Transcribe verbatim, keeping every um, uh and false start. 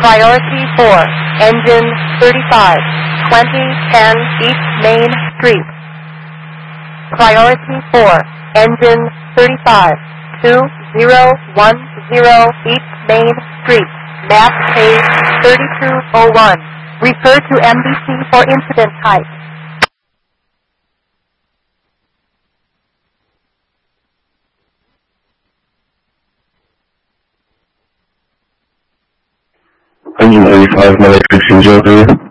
Priority four, engine thirty-five, twenty ten East Main Street. Priority four, engine thirty-five, two zero one zero East Main Street, map page thirty-two oh one. Refer to M B C for incident type. Engine thirty-five, Medic sixteen zero three.